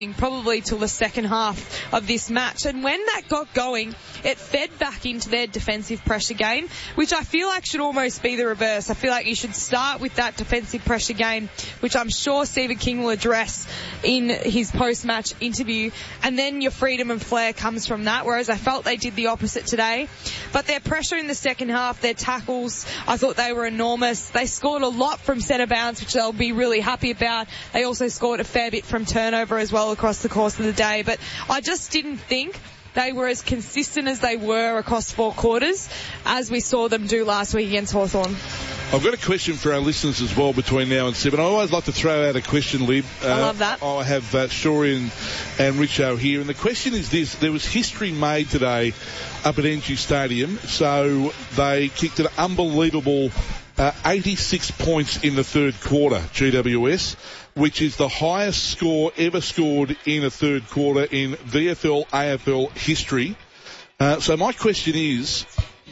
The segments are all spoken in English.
probably till the second half of this match. And when that got going, it fed back into their defensive pressure game, which I feel like should almost be the reverse. I feel like you should start with that defensive pressure game, which I'm sure Stephen King will address in his post-match interview, and then your freedom and flair comes from that, whereas I felt they did the opposite today. But their pressure in the second half, their tackles, I thought they were enormous. They scored a lot from centre bounce, which they'll be really happy about. They also scored a fair bit from turnover as well across the course of the day, but I just didn't think they were as consistent as they were across 4 quarters as we saw them do last week against Hawthorn. I've got a question for our listeners as well between now and 7. I always like to throw out a question, Lib. I love that. I have Shori and Richo here, and the question is this. There was history made today up at NG Stadium, so they kicked an unbelievable 86 points in the third quarter, GWS, which is the highest score ever scored in a third quarter in VFL, AFL history. So my question is,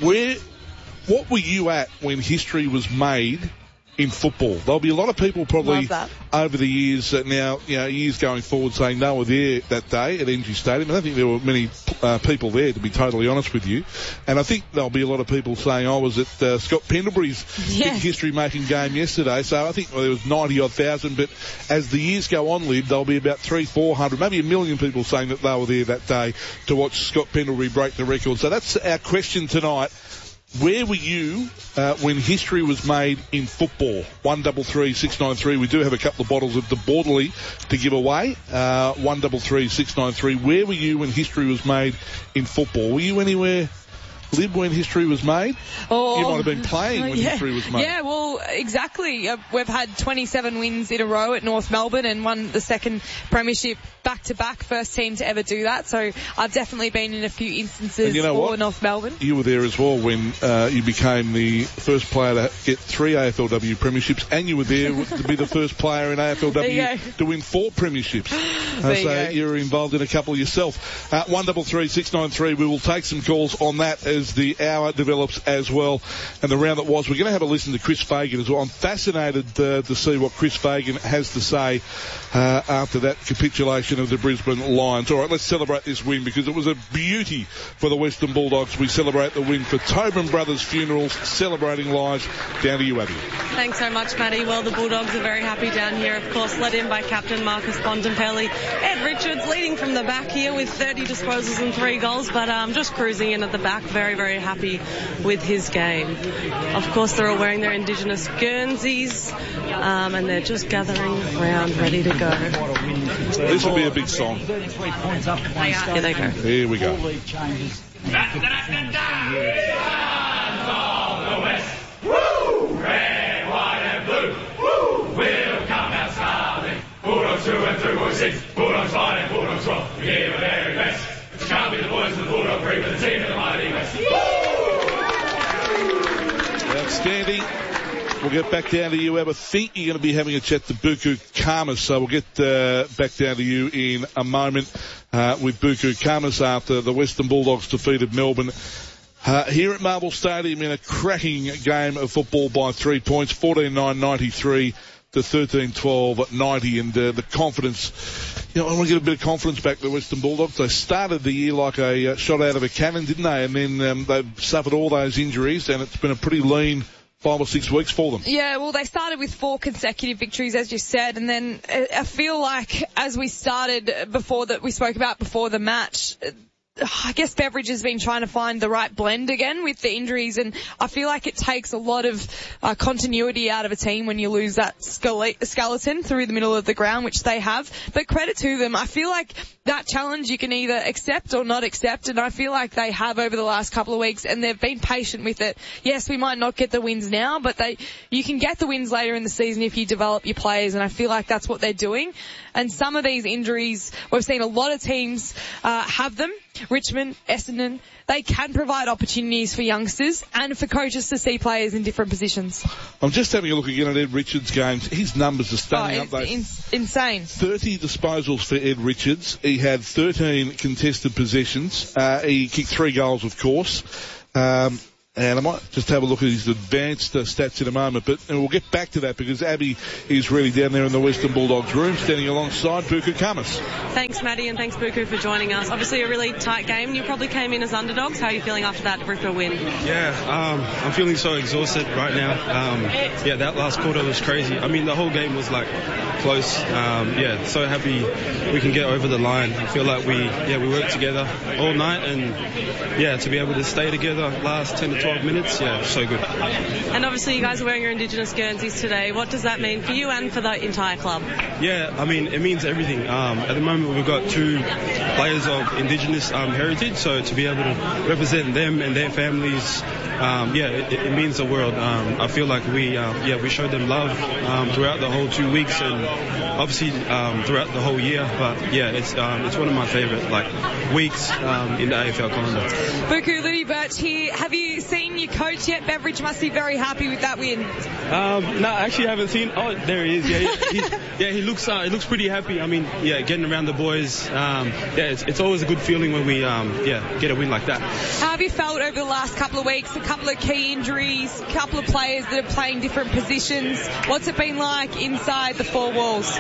what were you at when history was made in football? There'll be a lot of people probably over the years now, years going forward saying they were there that day at NG Stadium. I don't think there were many people there, to be totally honest with you. And I think there'll be a lot of people saying I was at Scott Pendlebury's big history-making game yesterday. So I think there was 90-odd thousand. But as the years go on, Lib, there'll be about 300-400, maybe 1 million people saying that they were there that day to watch Scott Pendlebury break the record. So that's our question tonight. Where were you when history was made in football? 133 693. We do have a couple of bottles of the Borderly to give away. 133 693. Where were you when history was made in football? Were you anywhere, Lib, when history was made? You might have been playing when history was made. Yeah, well, exactly. We've had 27 wins in a row at North Melbourne and won the second premiership back-to-back, first team to ever do that. So I've definitely been in a few instances for North Melbourne. You were there as well when you became the first player to get 3 AFLW premierships, and you were there to be the first player in AFLW to win 4 premierships. So you were involved in a couple yourself. 133 693. We will take some calls on that as the hour develops as well. And the round that was, we're going to have a listen to Chris Fagan as well. I'm fascinated to see what Chris Fagan has to say after that capitulation of the Brisbane Lions. All right, let's celebrate this win because it was a beauty for the Western Bulldogs. We celebrate the win for Tobin Brothers Funerals, celebrating lives. Down to you, Abby. Thanks so much, Matty. Well, the Bulldogs are very happy down here, of course, led in by captain Marcus Bontempelli. Ed Richards leading from the back here with 30 disposals and 3 goals, but just cruising in at the back, very, very happy with his game. Of course, they're all wearing their Indigenous Guernseys, and they're just gathering around, ready to go. This will be a big song. Here they go. Here we go. Red, white and blue. Woo! We'll come out starving. Bulldogs through and through, boys six. Bulldogs fight and Bulldogs rock. We give our very best. It can't be the boys of the Bulldog Creek, but the team of the mighty West. Outstanding. We'll get back down to you, Ab. I think you're going to be having a chat to Buku Khamis, so we'll get back down to you in a moment with Buku Khamis after the Western Bulldogs defeated Melbourne here at Marvel Stadium in a cracking game of football by 3 points, 14-9-93 to 13-12-90, and the confidence, I want to get a bit of confidence back to the Western Bulldogs. They started the year like a shot out of a cannon, didn't they? And then they've suffered all those injuries, and it's been a pretty lean 5 or 6 weeks for them. Yeah, well, they started with 4 consecutive victories, as you said, and then I feel like as we started we spoke about before the match, I guess Beveridge has been trying to find the right blend again with the injuries, and I feel like it takes a lot of continuity out of a team when you lose that skeleton through the middle of the ground, which they have. But credit to them. I feel like that challenge you can either accept or not accept, and I feel like they have over the last couple of weeks, and they've been patient with it. Yes, we might not get the wins now, but you can get the wins later in the season if you develop your players, and I feel like that's what they're doing. And some of these injuries, we've seen a lot of teams have them. Richmond, Essendon, they can provide opportunities for youngsters and for coaches to see players in different positions. I'm just having a look again at Ed Richards' games. His numbers are stunning, aren't they? Insane. 30 disposals for Ed Richards. He had 13 contested possessions. He kicked 3 goals, of course. And I might just have a look at his advanced stats in a moment, but we'll get back to that because Abby is really down there in the Western Bulldogs room, standing alongside Buku Kamas. Thanks, Maddie, and thanks, Buku, for joining us. Obviously a really tight game. You probably came in as underdogs. How are you feeling after that ripper win? Yeah, I'm feeling so exhausted right now. That last quarter was crazy. I mean, the whole game was like close. So happy we can get over the line. I feel like we worked together all night, and to be able to stay together last 10 to 12 minutes, so good. And obviously you guys are wearing your Indigenous Guernseys today. What does that mean for you and for the entire club? Yeah, I mean, it means everything. At the moment we've got 2 players of Indigenous heritage, so to be able to represent them and their families, it means the world. I feel like we showed them love throughout the whole 2 weeks, and obviously throughout the whole year. But it's one of my favourite weeks in the AFL calendar. Buku, Liddy Birch here. Have you seen your coach yet? Beveridge must be very happy with that win. No, I actually haven't seen. Oh, there he is. He looks pretty happy. I mean, getting around the boys. It's always a good feeling when we get a win like that. How have you felt over the last couple of weeks? A couple of key injuries, a couple of players that are playing different positions. What's it been like inside the 4 walls?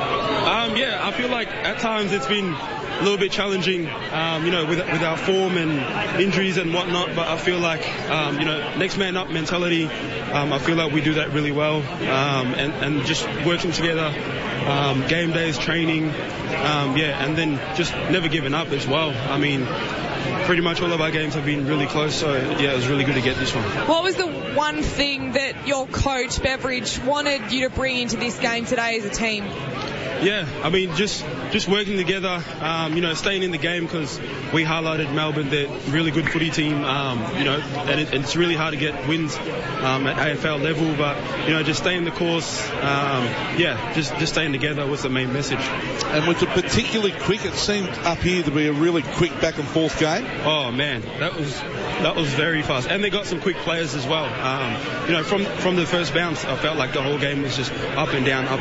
I feel like at times it's been a little bit challenging, with our form and injuries and whatnot, but I feel like, next man up mentality, I feel like we do that really well, and just working together, game days, training, and then just never giving up as well. I mean, pretty much all of our games have been really close, so it was really good to get this one. What was the one thing that your coach, Beveridge, wanted you to bring into this game today as a team? Yeah, I mean, just working together, staying in the game, because we highlighted Melbourne, they're a really good footy team, and it's really hard to get wins at AFL level, but, just staying the course, just staying together was the main message. And was it particularly quick? It seemed up here to be a really quick back and forth game. Oh, man, that was very fast. And they got some quick players as well. From the first bounce, I felt like the whole game was just up and down.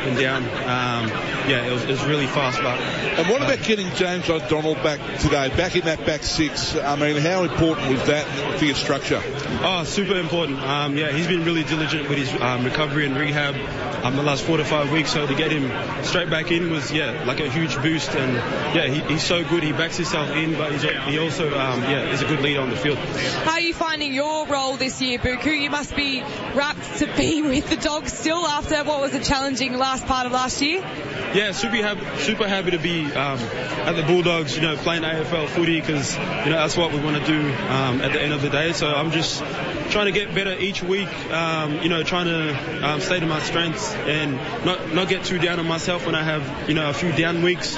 It was really fast. And what about getting James O'Donnell back today, back in that back 6? I mean, how important was that for your structure? Oh, super important. He's been really diligent with his recovery and rehab the last 4 to 5 weeks. So to get him straight back in was, like a huge boost. And, he's so good. He backs himself in, but he also, is a good leader on the field. How are you finding your role this year, Buku? You must be rapt to be with the Dogs still after what was a challenging last part of last year. Yeah, super happy to be at the Bulldogs, playing AFL footy, because, that's what we want to do at the end of the day. So I'm just trying to get better each week, trying to stay to my strengths and not get too down on myself when I have, a few down weeks.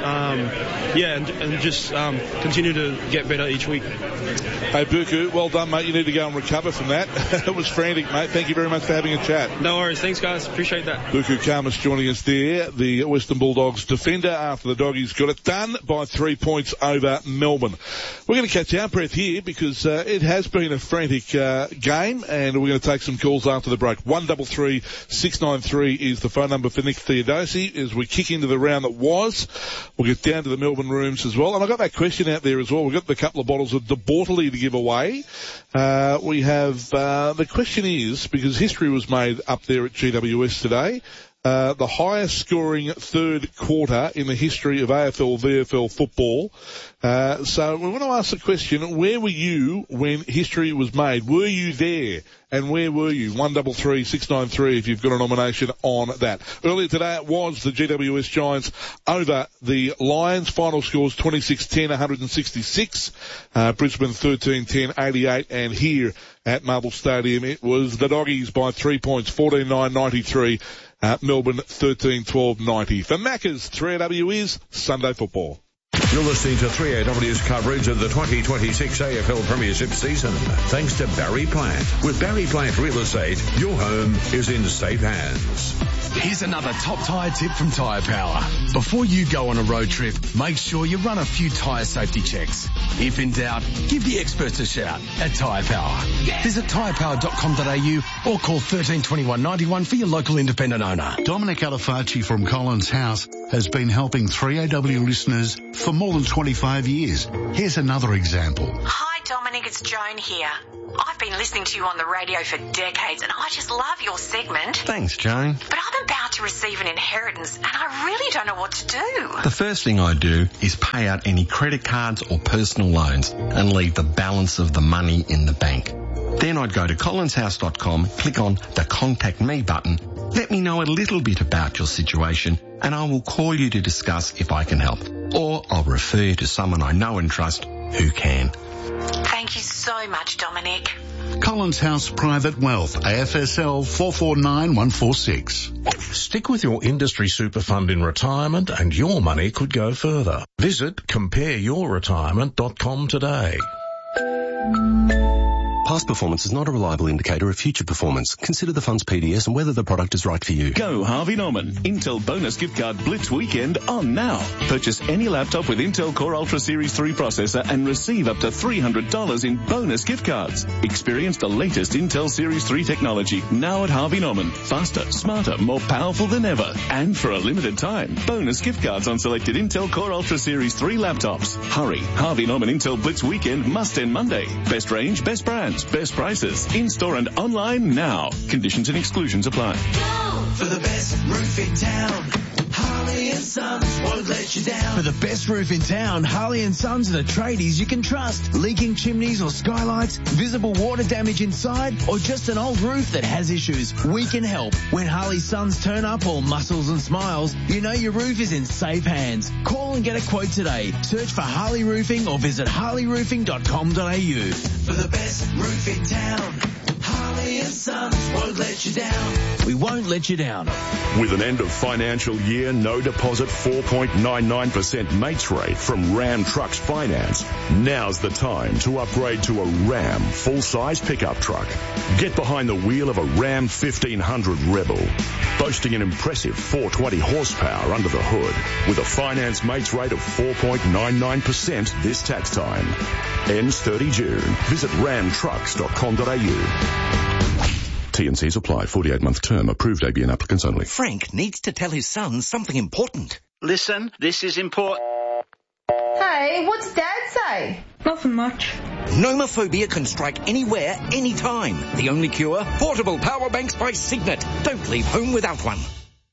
And just continue to get better each week. Hey, Buku, well done, mate. You need to go and recover from that. It was frantic, mate. Thank you very much for having a chat. No worries. Thanks, guys. Appreciate that. Buku Kamas joining us there, the Western Bulldogs defender, after the Doggies got it done by 3 points over Melbourne. We're going to catch our breath here because it has been a frantic game, and we're going to take some calls after the break. 133 693 is the phone number for Nick Theodosi as we kick into the round that was. We'll get down to the Melbourne rooms as well. And I got that question out there as well. We've got the couple of bottles of De Bortoli to give away. We have, the question is, because history was made up there at GWS today, the highest scoring third quarter in the history of AFL, VFL football. So we want to ask the question, where were you when history was made? Were you there? And where were you? 133 693 if you've got a nomination on that. Earlier today it was the GWS Giants over the Lions. Final scores 26-10, 166. Brisbane 13-10, 88. And here at Marble Stadium it was the Doggies by 3 points, 14-9, 93. Melbourne 13-12, 90. For Macca's, 3AW is Sunday Football. You're listening to 3AW's coverage of the 2026 AFL Premiership season. Thanks to Barry Plant. With Barry Plant Real Estate, your home is in safe hands. Here's another top tyre tip from Tyre Power. Before you go on a road trip, make sure you run a few tyre safety checks. If in doubt, give the experts a shout at Tyre Power. Visit tyrepower.com.au or call 1321 91 for your local independent owner. Dominic Alifacci from Collins House has been helping 3AW listeners for more than 25 years. Here's another example. Hi, Dominic. Dominic, it's Joan here. I've been listening to you on the radio for decades and I just love your segment. Thanks, Joan. But I'm about to receive an inheritance and I really don't know what to do. The first thing I do is pay out any credit cards or personal loans and leave the balance of the money in the bank. Then I'd go to collinshouse.com, click on the Contact Me button, let me know a little bit about your situation and I will call you to discuss if I can help. Or I'll refer you to someone I know and trust who can. Thank you so much, Dominic. Collins House Private Wealth, AFSL 449146. Stick with your industry super fund in retirement and your money could go further. Visit compareyourretirement.com today. Past performance is not a reliable indicator of future performance. Consider the fund's PDS and whether the product is right for you. Go Harvey Norman. Intel bonus gift card Blitz weekend on now. Purchase any laptop with Intel Core Ultra Series 3 processor and receive up to $300 in bonus gift cards. Experience the latest Intel Series 3 technology now at Harvey Norman. Faster, smarter, more powerful than ever. And for a limited time, bonus gift cards on selected Intel Core Ultra Series 3 laptops. Hurry. Harvey Norman Intel Blitz weekend must end Monday. Best range, best brands, best prices, in-store and online now. Conditions and exclusions apply. Go for the best roof in town. Harley and Sons won't let you down. For the best roof in town, Harley and Sons are the tradies you can trust. Leaking chimneys or skylights, visible water damage inside, or just an old roof that has issues, we can help. When Harley Sons turn up all muscles and smiles, you know your roof is in safe hands. Call and get a quote today. Search for Harley Roofing or visit harleyroofing.com.au. For the best roof in town, Harley and Sons won't let you down. We won't let you down. With an end of financial year, no deposit 4.99% mates rate from Ram Trucks Finance, now's the time to upgrade to a Ram full-size pickup truck. Get behind the wheel of a Ram 1500 Rebel, boasting an impressive 420 horsepower under the hood, with a finance mates rate of 4.99% this tax time. Ends 30 June. Visit ramtrucks.com.au. T&Cs apply. 48-month term. Approved ABN applicants only. Frank needs to tell his son something important. Listen, this is important. Hey, what's Dad say? Nothing much. Nomophobia can strike anywhere, anytime. The only cure? Portable power banks by Signet. Don't leave home without one.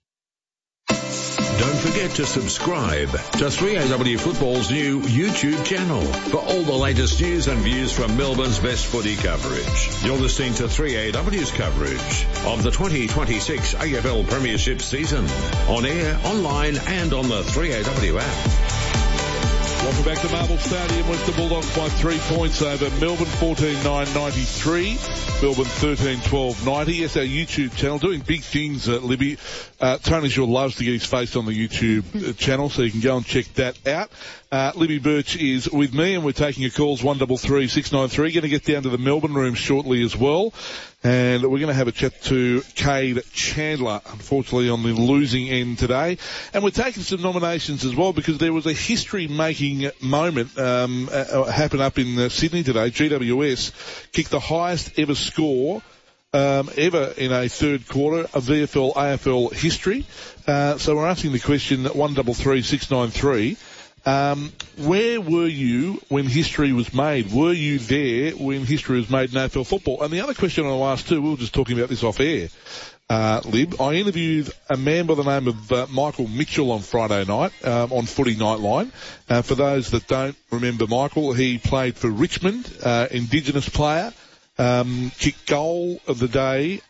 Don't forget to subscribe to 3AW Football's new YouTube channel for all the latest news and views from Melbourne's best footy coverage. You're listening to 3AW's coverage of the 2026 AFL Premiership season. On air, online and on the 3AW app. Welcome back to Marble Stadium. Western Bulldogs by 3 points over Melbourne, 14-9-93. Melbourne 13-12-90. Yes, our YouTube channel doing big things, Libby. Tony sure loves to get his face on the YouTube channel, so you can go and check that out. Libby Birch is with me, and we're taking your calls 133-693. Going to get down to the Melbourne room shortly as well. And we're going to have a chat to Cade Chandler, unfortunately on the losing end today. And we're taking some nominations as well because there was a history-making moment happen up in Sydney today. GWS kicked the highest ever score ever in a third quarter of VFL AFL history. So we're asking the question 133-693. Where were you when history was made? Were you there when history was made in AFL football? And the other question I'll ask too, we were just talking about this off air, Lib. I interviewed a man by the name of Michael Mitchell on Friday night on Footy Nightline. For those that don't remember Michael, he played for Richmond, Indigenous player, kicked goal of the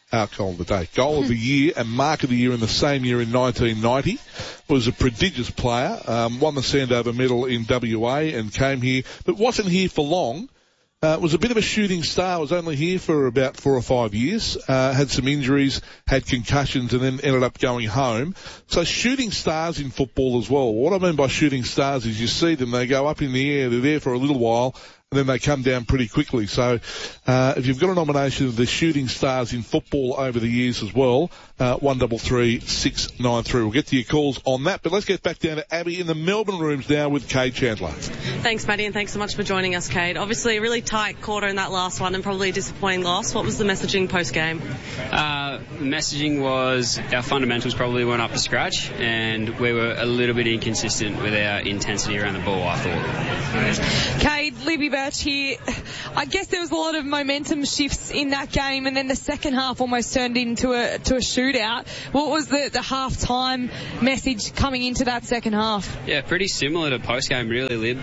year and mark of the year in the same year in 1990. Was a prodigious player, won the Sandover medal in WA and came here, but wasn't here for long. Was a bit of a shooting star, was only here for about 4 or 5 years, had some injuries, had concussions and then ended up going home. So shooting stars in football as well. What I mean by shooting stars is you see them, they go up in the air, they're there for a little while, and then they come down pretty quickly. So if you've got a nomination of the shooting stars in football over the years as well, 133-693. We'll get to your calls on that, but let's get back down to Abby in the Melbourne rooms now with Cade Chandler. Thanks, Maddie, and thanks so much for joining us, Cade. Obviously a really tight quarter in that last one and probably a disappointing loss. What was the messaging post-game? The messaging was our fundamentals probably weren't up to scratch and we were a little bit inconsistent with our intensity around the ball, I thought. Cade, Libby Birch here. I guess there was a lot of momentum shifts in that game, and then the second half almost turned into a shootout. What was the half-time message coming into that second half? Yeah, pretty similar to post-game, really, Lib.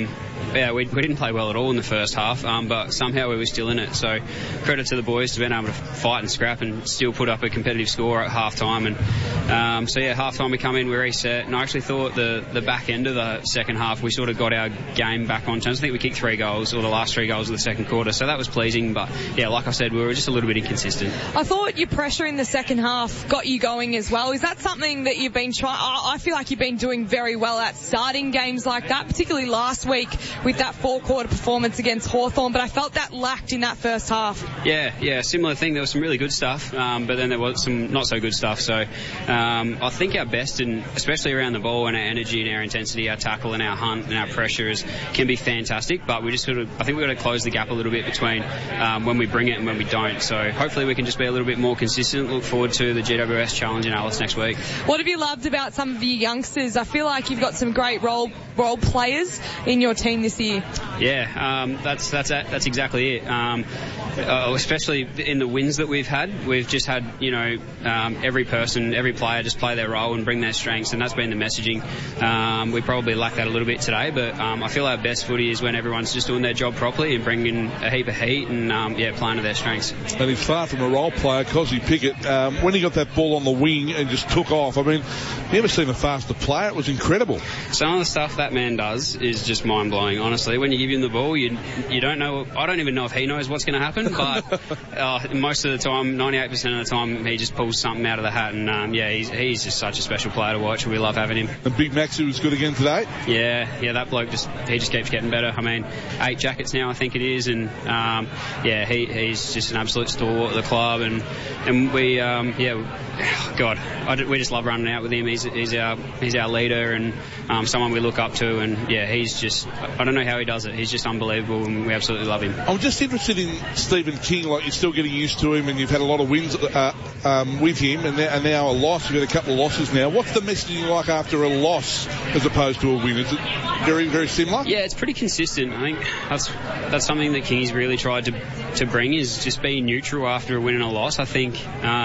We didn't play well at all in the first half, but somehow we were still in it. So credit to the boys to being able to fight and scrap and still put up a competitive score at half-time. And half-time we come in, we reset, and I actually thought the back end of the second half we sort of got our game back on terms. I think we kicked 3 goals, or the last 3 goals of the second quarter, so that was pleasing. But yeah, like I said, we were just a little bit inconsistent. I thought your pressure in the second half got you going as well. Is that something that you've been trying? I feel like you've been doing very well at starting games like that, particularly last week with that 4-quarter performance against Hawthorn, but I felt that lacked in that first half. Yeah, similar thing. There was some really good stuff, but then there was some not so good stuff. So I think our best, and especially around the ball, and our energy and our intensity, our tackle and our hunt and our pressures can be fantastic, but we just I think we've got to close the gap a little bit between when we bring it and when we don't. So hopefully we can just be a little bit more consistent. Look forward to the GWS Challenge in Alice next week. What have you loved about some of your youngsters? I feel like you've got some great role players in your team this year. Yeah, that's exactly it. Especially in the wins that we've had, we've just had every player just play their role and bring their strengths, and that's been the messaging. We probably lack that a little bit today, but I feel our best footy is when everyone's just doing their job properly and bringing a heap of heat and playing to their strengths. And he's far from a role player, Cosy Pickett. When he got that ball on the wing and just took off, I mean, never seen a faster player. It was incredible. Some of the stuff that man does is just mind-blowing, honestly. When you give him the ball, you don't know. I don't even know if he knows what's going to happen, but most of the time, 98% of the time, he just pulls something out of the hat, and he's just such a special player to watch, and we love having him. And Big Maxi was good again today? Yeah, that bloke just keeps getting better. I mean, 8 jackets now, I think it is, and he's just an absolute stalwart of the club, and we we just love running out with him. He's our leader and someone we look up to, and he's just, I don't know how he does it. He's just unbelievable, and we absolutely love him. I'm just interested in Stephen King. Like, you're still getting used to him, and you've had a lot of wins with him, and now a loss. You've had a couple of losses now. What's the messaging like after a loss as opposed to a win? Is it very, very similar? Yeah, it's pretty consistent. I think that's something that King's really tried to bring, is just being neutral after a win and a loss. I think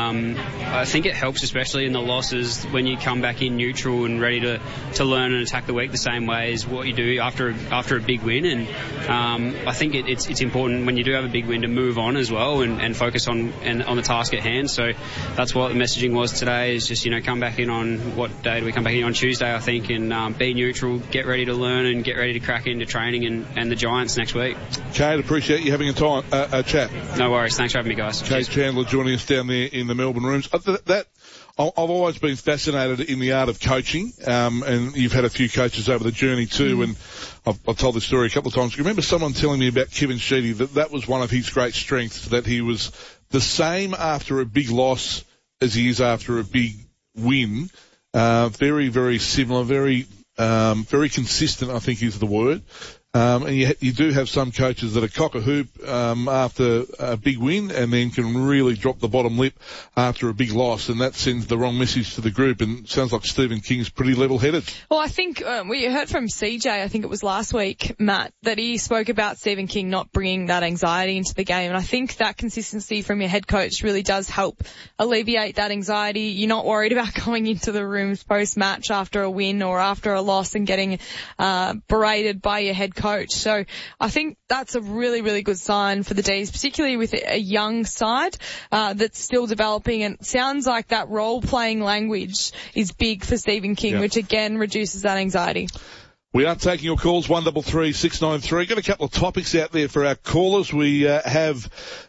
it helps, especially in the losses, when you come back in neutral and ready to learn and attack the week the same way as what you do after a big win. And I think it's important when you do have a big win to move on as well and focus on the task at hand. So that's what the messaging was today, is just come back in on, what day do we come back in on? Tuesday, I think, and be neutral, get ready to learn and get ready to crack into training and the Giants next week. Kate, appreciate you having a chat. No worries, thanks for having me, guys. Kate Chandler joining us down there in the Melbourne rooms. I've always been fascinated in the art of coaching, and you've had a few coaches over the journey too, and I've told this story a couple of times. I remember someone telling me about Kevin Sheedy, that was one of his great strengths, that he was the same after a big loss as he is after a big win. Very, very similar, very consistent, I think is the word. And you do have some coaches that are cock a hoop after a big win, and then can really drop the bottom lip after a big loss, and that sends the wrong message to the group. And it sounds like Stephen King's pretty level-headed. Well, I think we heard from CJ, I think it was last week, Matt, that he spoke about Stephen King not bringing that anxiety into the game, and I think that consistency from your head coach really does help alleviate that anxiety. You're not worried about going into the rooms post-match after a win or after a loss and getting berated by your head coach. So I think that's a really, really good sign for the D's, particularly with a young side that's still developing. And it sounds like that role-playing language is big for Stephen King, which again reduces that anxiety. We are taking your calls, 133 693. Got a couple of topics out there for our callers. We have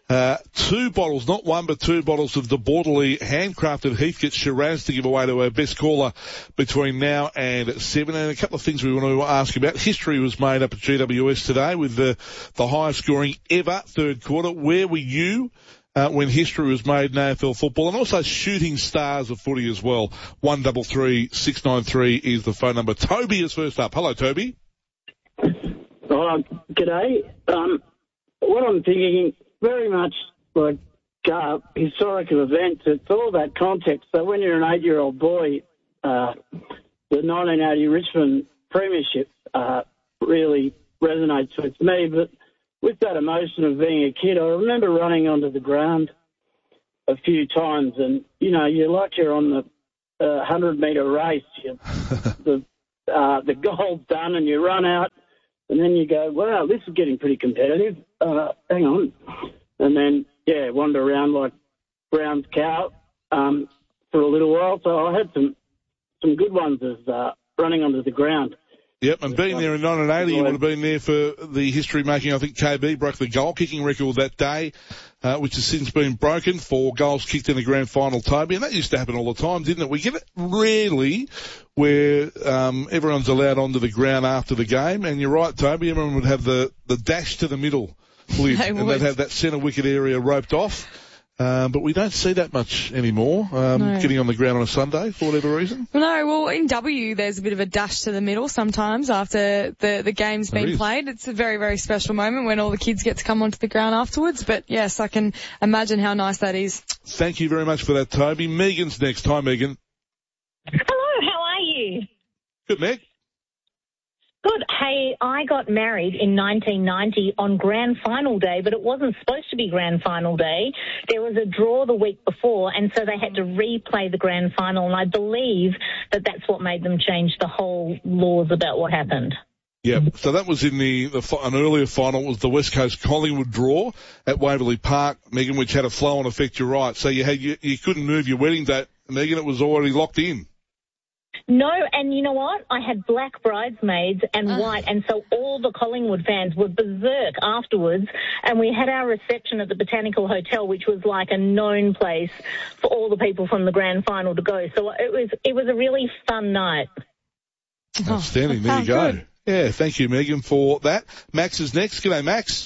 2 bottles, not 1 but 2 bottles of the Borderly handcrafted Heathcote Shiraz to give away to our best caller between now and 7. And a couple of things we want to ask about. History was made up at GWS today with the highest scoring ever third quarter. Where were you when history was made in AFL football? And also shooting stars of footy as well. 133 693 is the phone number. Toby is first up. Hello, Toby. G'day. What I'm thinking, very much like historical events, it's all that context. So when you're an 8-year-old boy, the 1980 Richmond Premiership really resonates with me. But with that emotion of being a kid, I remember running onto the ground a few times, and you're like you're on the 100-metre race. The goal's done, and you run out, and then you go, "Wow, this is getting pretty competitive." Hang on, and then wander around like Brown's cow for a little while. So I had some good ones as running onto the ground. Yep, and being there in 1980, you would have been there for the history-making. I think KB broke the goal-kicking record that day, which has since been broken for goals kicked in the grand final, Toby. And that used to happen all the time, didn't it? We get it rarely where everyone's allowed onto the ground after the game. And you're right, Toby, everyone would have the dash to the middle lid, and they'd have that centre wicket area roped off. But we don't see that much anymore, getting on the ground on a Sunday for whatever reason. No, well, in W, there's a bit of a dash to the middle sometimes after the game's been played. It's a very, very special moment when all the kids get to come onto the ground afterwards. But, yes, I can imagine how nice that is. Thank you very much for that, Toby. Megan's next. Hi, Megan. Hello, how are you? Good, Meg. Good. Hey, I got married in 1990 on Grand Final Day, but it wasn't supposed to be Grand Final Day. There was a draw the week before, and so they had to replay the Grand Final, and I believe that that's what made them change the whole laws about what happened. Yeah, so that was in an earlier final. It was the West Coast Collingwood draw at Waverley Park, Megan, which had a flow-on effect. You're right. So you couldn't move your wedding date, Megan. It was already locked in. No, and you know what? I had black bridesmaids and white, and so all the Collingwood fans were berserk afterwards, and we had our reception at the Botanical Hotel, which was like a known place for all the people from the grand final to go. So it was a really fun night. Outstanding. There you go. Good. Yeah, thank you, Megan, for that. Max is next. G'day, Max.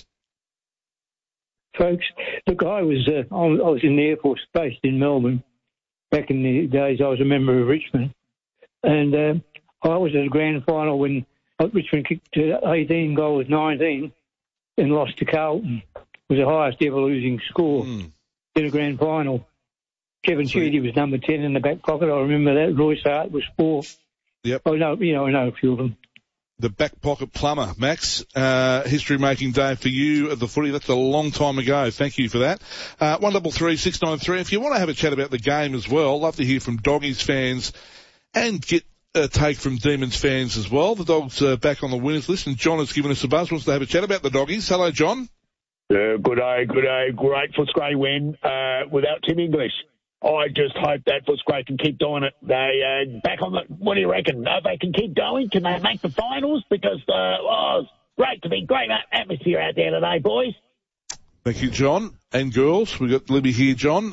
Folks, look, I was in the Air Force based in Melbourne. Back in the days, I was a member of Richmond. And I was at a grand final when Richmond kicked 18 goals 19 and lost to Carlton. It was the highest ever losing score in a grand final. Kevin Sheedy was number 10 in the back pocket. I remember that. Royce Hart was 4. Yep. I know a few of them. The back pocket plumber, Max. History-making day for you at the footy. That's a long time ago. Thank you for that. 133 693. If you want to have a chat about the game as well, love to hear from Doggies fans and get a take from Demons fans as well. The Dogs are back on the winners list, and John has given us a buzz, wants to have a chat about the Doggies. Hello, John. Good day. Great Footscray win without Tim English. I just hope that Footscray can keep doing it. They back on the. What do you reckon? They can keep going? Can they make the finals? Because it's great atmosphere out there today, boys. Thank you, John and girls. We've got Libby here, John.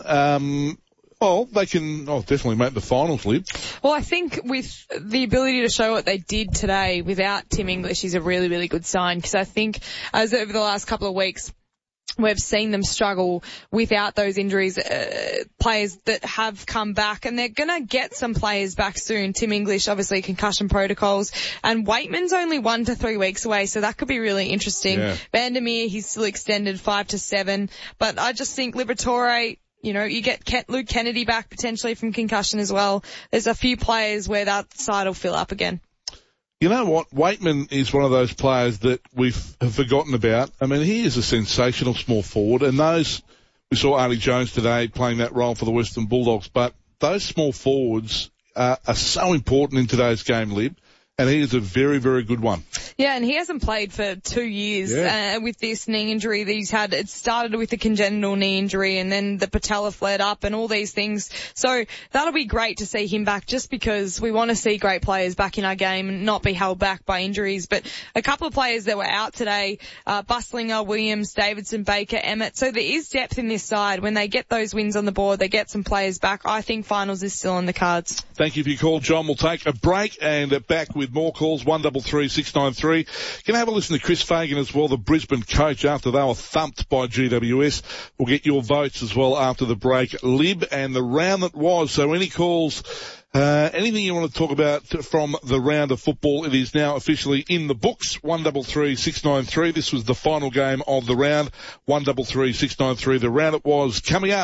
Well, they can definitely make the finals, Lib. Well, I think with the ability to show what they did today without Tim English is a really, really good sign, because I think as over the last couple of weeks, we've seen them struggle without those injuries, players that have come back, and they're going to get some players back soon. Tim English, obviously, concussion protocols, and Waitman's only 1 to 3 weeks away, so that could be really interesting. Yeah. Vandermeer, he's still extended 5 to 7, but I just think Liberatore, you get Luke Kennedy back potentially from concussion as well. There's a few players where that side will fill up again. You know what? Waitman is one of those players that have forgotten about. I mean, he is a sensational small forward, and we saw Artie Jones today playing that role for the Western Bulldogs, but those small forwards are so important in today's game, Lib. And he is a very, very good one. Yeah, and he hasn't played for 2 years with this knee injury that he's had. It started with a congenital knee injury, and then the patella flared up and all these things. So that'll be great to see him back, just because we want to see great players back in our game and not be held back by injuries. But a couple of players that were out today, Buslinger, Williams, Davidson, Baker, Emmett. So there is depth in this side. When they get those wins on the board, they get some players back. I think finals is still on the cards. Thank you for your call, John. We'll take a break and back with more calls. 133 693. Can I have a listen to Chris Fagan as well, the Brisbane coach, after they were thumped by GWS. We'll get your votes as well after the break. Lib and the round that was. So any calls, anything you want to talk about from the round of football, it is now officially in the books. 133 693. This was the final game of the round. 133 693. The round it was coming up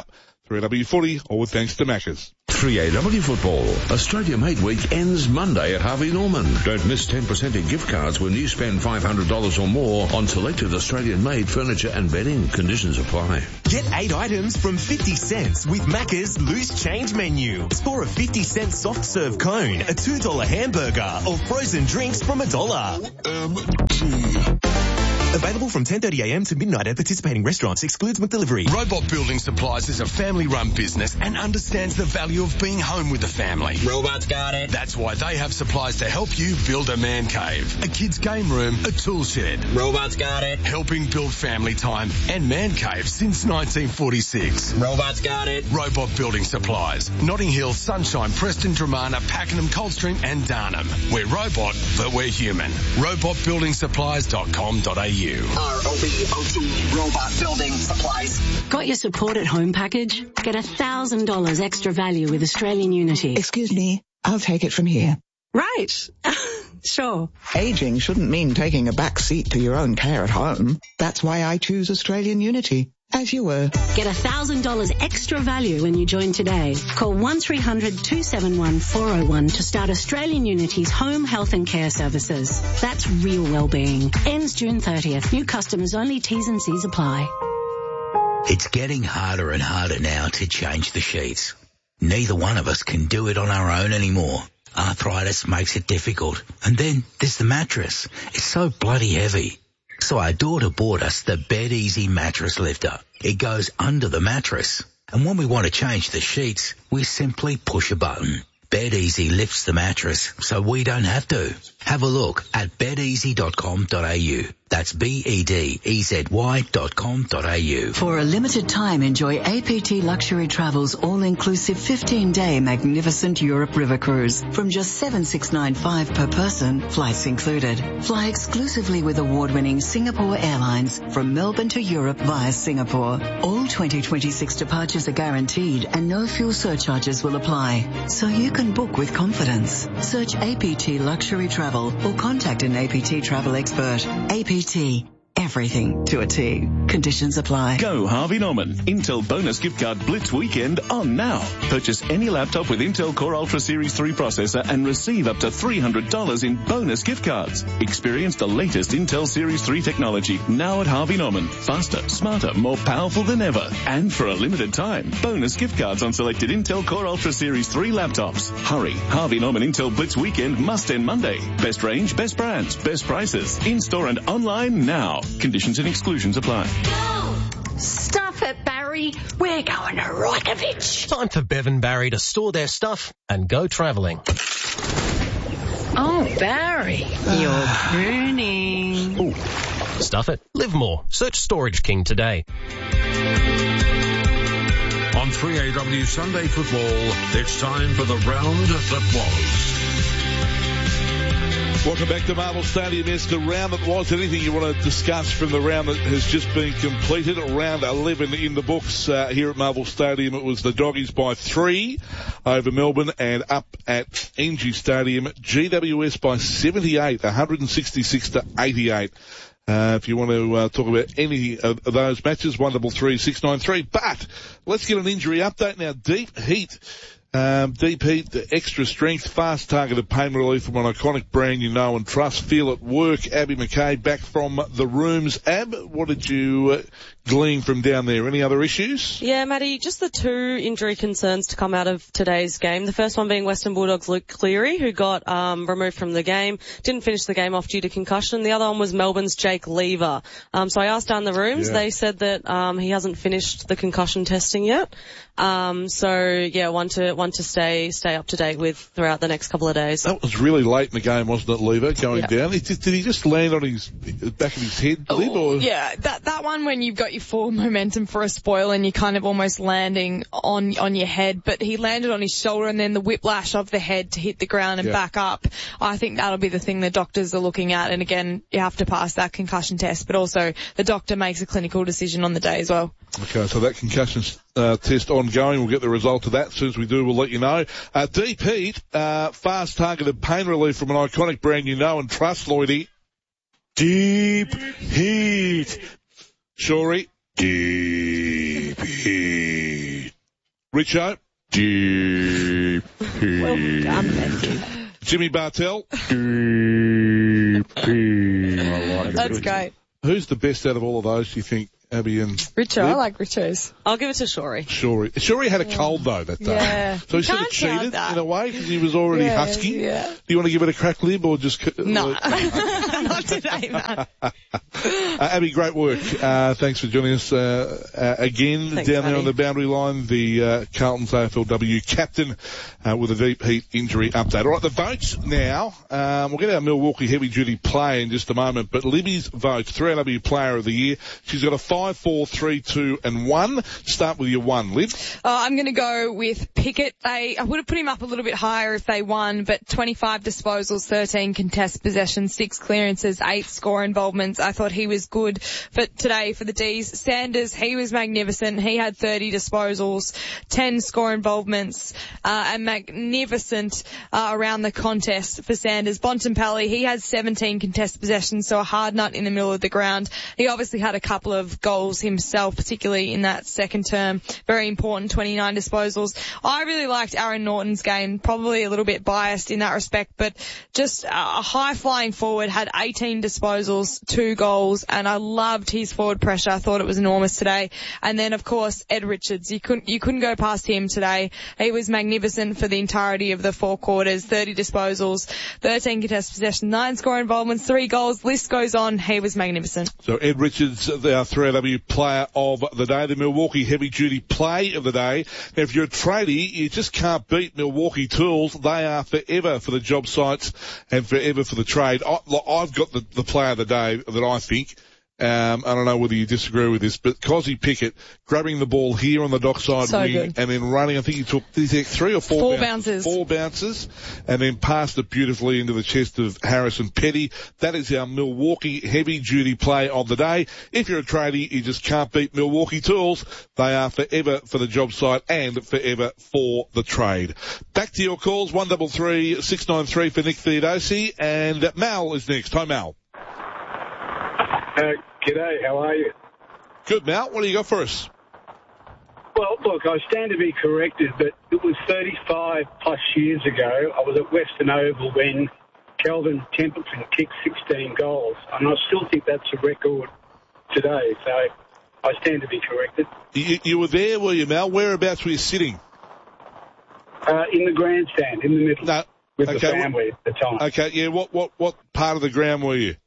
3AW Footy, all with thanks to Macca's. 3AW Football. Australia Made Week ends Monday at Harvey Norman. Don't miss 10% in gift cards when you spend $500 or more on selected Australian-made furniture and bedding. Conditions apply. Get 8 items from 50 cents with Macca's Loose Change menu. Score a 50-cent soft serve cone, a $2 hamburger, or frozen drinks from $1. Available from 10:30 a.m. to midnight at participating restaurants. Excludes McDelivery. Robot Building Supplies is a family-run business and understands the value of being home with the family. Robots got it. That's why they have supplies to help you build a man cave, a kid's game room, a tool shed. Robots got it. Helping build family time and man caves since 1946. Robots got it. Robot Building Supplies. Notting Hill, Sunshine, Preston, Dramana, Pakenham, Coldstream and Darnham. We're robot, but we're human. robotbuildingsupplies.com.au. ROBOT, Robot Building Supplies. Got your support at home package? Get $1,000 extra value with Australian Unity. Excuse me, I'll take it from here. Right. Sure. Aging shouldn't mean taking a back seat to your own care at home. That's why I choose Australian Unity. As you were. Get $1,000 extra value when you join today. Call 1300-271-401 to start Australian Unity's home health and care services. That's real wellbeing. Ends June 30th. New customers only. T's and C's apply. It's getting harder and harder now to change the sheets. Neither one of us can do it on our own anymore. Arthritis makes it difficult. And then there's the mattress. It's so bloody heavy. So our daughter bought us the Bed Easy mattress lifter. It goes under the mattress. And when we want to change the sheets, we simply push a button. Bed Easy lifts the mattress so we don't have to. Have a look at bedeasy.com.au. That's BEDEZY.com.au. For a limited time, enjoy APT Luxury Travel's all-inclusive 15-day magnificent Europe River Cruise. From just $7,695 per person, flights included. Fly exclusively with award-winning Singapore Airlines from Melbourne to Europe via Singapore. All 2026 departures are guaranteed and no fuel surcharges will apply. So you can book with confidence. Search APT Luxury Travel or contact an APT travel expert. APT. Everything to a T. Conditions apply. Go Harvey Norman. Intel bonus gift card blitz weekend on now. Purchase any laptop with Intel Core Ultra Series 3 processor and receive up to $300 in bonus gift cards. Experience the latest Intel Series 3 technology now at Harvey Norman. Faster, smarter, more powerful than ever. And for a limited time, bonus gift cards on selected Intel Core Ultra Series 3 laptops. Hurry. Harvey Norman Intel Blitz weekend must end Monday. Best range, best brands, best prices. In-store and online now. Conditions and exclusions apply. Stuff it, Barry. We're going to Reykjavik. Time for Bev and Barry to store their stuff and go travelling. Oh, Barry, you're pruning. Ooh. Stuff it. Live more. Search Storage King today. On 3AW Sunday Football, it's time for the round that was. Welcome back to Marvel Stadium. Yes, the round that was. Anything you want to discuss from the round that has just been completed? Round 11 in the books here at Marvel Stadium. It was the Doggies by 3 over Melbourne, and up at NG Stadium, GWS by 78, 166 to 88. If you want to talk about any of those matches, 133-693. But let's get an injury update now. Deep Heat. Deep Heat, the extra strength, fast targeted pain relief from an iconic brand you know and trust. Feel at work. Abby McKay back from the rooms. Ab, what did you glean from down there? Any other issues? Yeah, Maddie, just the two injury concerns to come out of today's game. The first one being Western Bulldogs' Luke Cleary, who got removed from the game, didn't finish the game off due to concussion. The other one was Melbourne's Jake Lever. So I asked down the rooms. Yeah. They said that he hasn't finished the concussion testing yet. One to stay up to date with throughout the next couple of days. That was really late in the game, wasn't it, Lever, going down? Did he just land on his back of his head, Liv? Or? Yeah, that one when you've got your full momentum for a spoil and you're kind of almost landing on your head, but he landed on his shoulder and then the whiplash of the head to hit the ground and back up. I think that'll be the thing the doctors are looking at, and again, you have to pass that concussion test, but also the doctor makes a clinical decision on the day as well. Okay, so that concussion test ongoing. We'll get the result of that. As soon as we do, we'll let you know. Deep Heat, fast targeted pain relief from an iconic brand you know and trust, Lloydie. Deep Heat. Shorey. Deep Heat. Richo? GP. Well done, Matthew. Jimmy Bartell? GP. That's great. Who's the best out of all of those, do you think, Abby and Richo? Liv? I like Richo's. I'll give it to Shorey. Shorey had a cold, though, that day. Yeah. So he sort of cheated, in a way, because he was already husky. Yeah. Do you want to give it a crack, Lib, or just... No. Not today, man. Abby, great work. Thanks for joining us again. Thanks, down there buddy. on the boundary line, the Carlton's AFLW captain with a deep heat injury update. All right, the votes now. We'll get our Milwaukee heavy-duty play in just a moment, but Libby's votes, 3AW Player of the Year. She's got a 5, 4, 3, 2 and 1. Start with your 1, Liv. I'm going to go with Pickett. I would have put him up a little bit higher if they won, but 25 disposals, 13 contest possessions, 6 clearances, 8 score involvements. I thought he was good for today for the D's. Sanders, he was magnificent. He had 30 disposals, 10 score involvements, and magnificent around the contest for Sanders. Bontempelli, he had 17 contest possessions, so a hard nut in the middle of the ground. He obviously had a couple of goals himself, particularly in that second term. Very important, 29 disposals. I really liked Aaron Norton's game, probably a little bit biased in that respect, but just a high-flying forward, had 18 disposals, 2 goals, and I loved his forward pressure. I thought it was enormous today. And then, of course, Ed Richards. You couldn't go past him today. He was magnificent for the entirety of the 4 quarters, 30 disposals, 13 contested possessions, 9 score involvements, 3 goals. List goes on. He was magnificent. So Ed Richards, our 3AW Player of the Day, the Milwaukee heavy-duty play of the day. Now, if you're a tradie, you just can't beat Milwaukee Tools. They are forever for the job sites and forever for the trade. I've got the Player of the Day that I think. I don't know whether you disagree with this, but Cozzy Pickett grabbing the ball here on the dockside So wing good. and then running. I think he took 3 or 4 bounces. 4 bounces and then passed it beautifully into the chest of Harrison Petty. That is our Milwaukee heavy-duty play of the day. If you're a tradie, you just can't beat Milwaukee Tools. They are forever for the job site and forever for the trade. Back to your calls, 133 693 for Nick Theodosi, and Mal is next. Hi, Mal. G'day, how are you? Good, Mal. What do you got for us? Well, look, I stand to be corrected, but it was 35 plus years ago. I was at Western Oval when Kelvin Templeton kicked 16 goals, and I still think that's a record today, so I stand to be corrected. You were there, were you, Mal? Whereabouts were you sitting? In the grandstand, in the middle, with the family at the time. Okay, yeah, what part of the ground were you?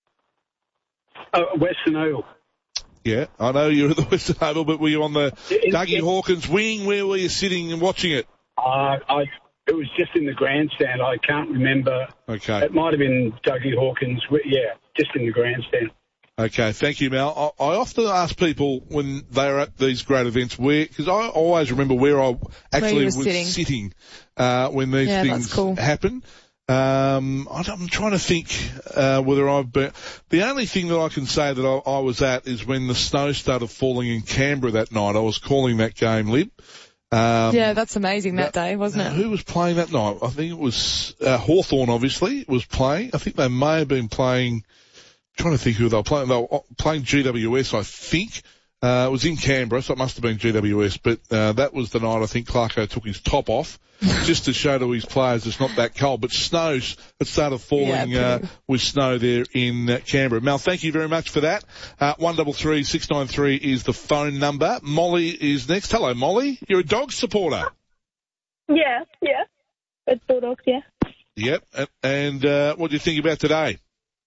Western Oval. Yeah, I know you were at the Western Oval, but were you on the Dougie Hawkins wing? Where were you sitting and watching it? It was just in the grandstand. I can't remember. Okay. It might have been Dougie Hawkins. Yeah, just in the grandstand. Okay, thank you, Mal. I often ask people when they're at these great events because I always remember where I actually was sitting when these things happen. I'm trying to think whether I've been. The only thing that I can say that I was at is when the snow started falling in Canberra that night. I was calling that game, Lib. Yeah, that's amazing that day, wasn't it? Who was playing that night? I think it was Hawthorn, obviously, was playing. I think they may have been playing. I'm trying to think who they were playing. They were playing GWS, I think. It was in Canberra, so it must have been GWS. But that was the night I think Clarko took his top off just to show to his players it's not that cold. But it started falling with snow there in Canberra. Mal, thank you very much for that. 133 693 is the phone number. Molly is next. Hello, Molly. You're a dog supporter. Yeah. It's Bulldogs, yeah. Yep. And what do you think about today?